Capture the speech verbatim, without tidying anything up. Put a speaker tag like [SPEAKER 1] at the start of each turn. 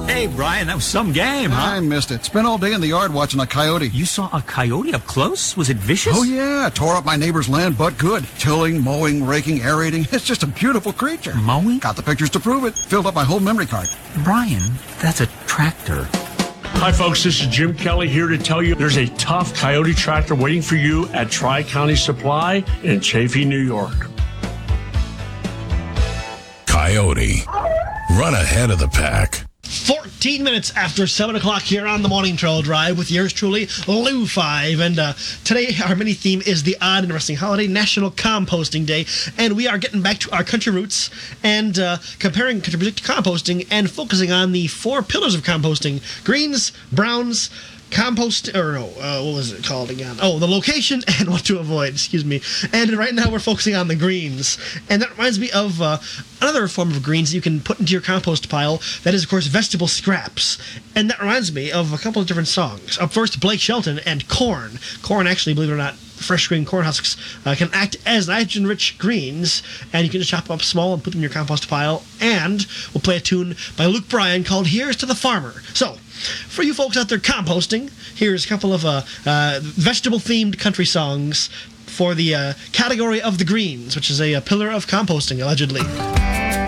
[SPEAKER 1] Hey, Brian, that was some game, huh?
[SPEAKER 2] I missed it. Spent all day in the yard watching a coyote.
[SPEAKER 1] You saw a coyote up close? Was it vicious?
[SPEAKER 2] Oh, yeah. Tore up my neighbor's land, but good. Tilling, mowing, raking, aerating. It's just a beautiful creature.
[SPEAKER 1] Mowing?
[SPEAKER 2] Got the pictures to prove it. Filled up my whole memory card.
[SPEAKER 1] Brian, that's a tractor.
[SPEAKER 3] Hi, folks. This is Jim Kelly here to tell you there's a tough Coyote tractor waiting for you at Tri-County Supply in Chaffee, New York.
[SPEAKER 4] Coyote. Run ahead of the pack.
[SPEAKER 5] fourteen minutes after seven o'clock here on the Morning Trail Drive with yours truly, Lou five. And uh, today our mini theme is the odd and interesting holiday, National Composting Day. And we are getting back to our country roots and uh, comparing country music to composting and focusing on the four pillars of composting: greens, browns, compost, or no, uh, what was it called again? Oh, the location and what to avoid, excuse me. And right now we're focusing on the greens. And that reminds me of uh, another form of greens that you can put into your compost pile. That is, of course, vegetable scraps. And that reminds me of a couple of different songs. Up first, Blake Shelton and Corn. Corn, actually, believe it or not, fresh green corn husks uh, can act as nitrogen-rich greens, and you can just chop them up small and put them in your compost pile. And we'll play a tune by Luke Bryan called Here's to the Farmer. So, for you folks out there composting, here's a couple of uh, uh, vegetable-themed country songs for the uh, category of the greens, which is a, a pillar of composting, allegedly.